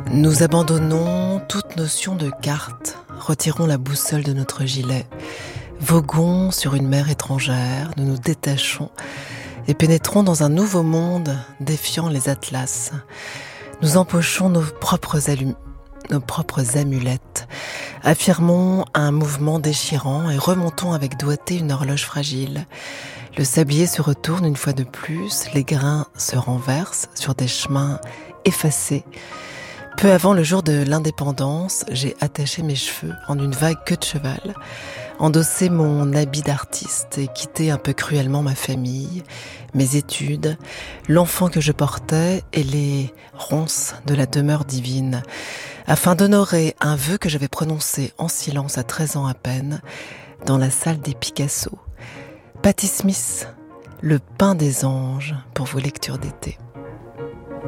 Nous abandonnons toute notion de carte, retirons la boussole de notre gilet, voguons sur une mer étrangère, nous nous détachons et pénétrons dans un nouveau monde défiant les atlas. Nous empochons nos propres amulettes, affirmons un mouvement déchirant et remontons avec doigté une horloge fragile. Le sablier se retourne une fois de plus, les grains se renversent sur des chemins effacés. Peu avant le jour de l'indépendance, j'ai attaché mes cheveux en une vague queue de cheval, endossé mon habit d'artiste et quitté un peu cruellement ma famille, mes études, l'enfant que je portais et les ronces de la demeure divine, afin d'honorer un vœu que j'avais prononcé en silence à 13 ans à peine, dans la salle des Picasso. Patti Smith, Le pain des anges, pour vos lectures d'été.